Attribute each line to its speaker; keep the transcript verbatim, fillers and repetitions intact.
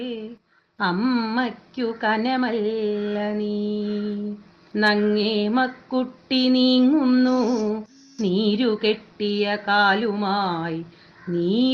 Speaker 1: അമ്മയ്ക്കു കനമല്ല നീ. നങ്ങേ മക്കുട്ടി നീങ്ങുന്നു നീരു കെട്ടിയ കാലുമായി. നീ